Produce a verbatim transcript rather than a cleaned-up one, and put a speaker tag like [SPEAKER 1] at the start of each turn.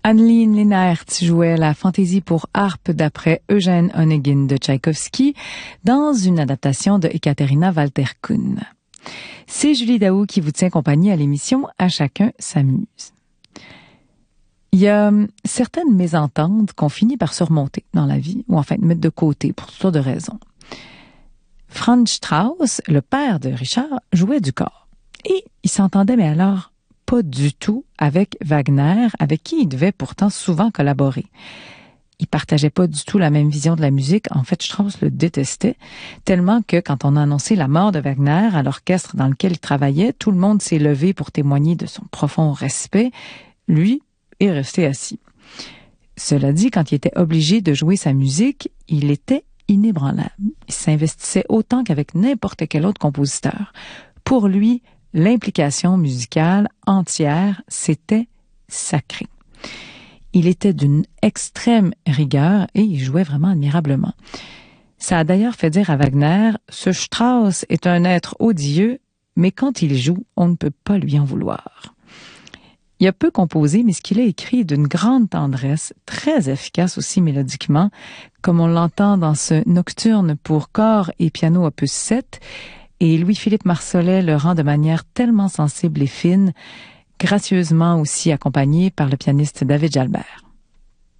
[SPEAKER 1] Anneline Leenaert jouait la fantaisie pour harpe d'après Eugène Onegin de Tchaïkovski dans une adaptation de Ekaterina Walter-Kuhn. C'est Julie Daou qui vous tient compagnie à l'émission À chacun s'amuse. Il y a certaines mésententes qu'on finit par surmonter dans la vie, ou en fait mettre de côté pour toutes sortes de raisons. Franz Strauss, le père de Richard, jouait du cor. Et il s'entendait, mais alors pas du tout avec Wagner, avec qui il devait pourtant souvent collaborer. Il partageait pas du tout la même vision de la musique. En fait, Strauss le détestait, tellement que quand on a annoncé la mort de Wagner à l'orchestre dans lequel il travaillait, tout le monde s'est levé pour témoigner de son profond respect. Lui est resté assis. Cela dit, quand il était obligé de jouer sa musique, il était inébranlable. Il s'investissait autant qu'avec n'importe quel autre compositeur. Pour lui, l'implication musicale entière, c'était sacré. Il était d'une extrême rigueur et il jouait vraiment admirablement. Ça a d'ailleurs fait dire à Wagner, ce Strauss est un être odieux, mais quand il joue, on ne peut pas lui en vouloir. Il a peu composé, mais ce qu'il a écrit est d'une grande tendresse, très efficace aussi mélodiquement, comme on l'entend dans ce nocturne pour corps et piano opus sept, et Louis-Philippe Marsollet le rend de manière tellement sensible et fine, gracieusement aussi accompagné par le pianiste David Jalbert.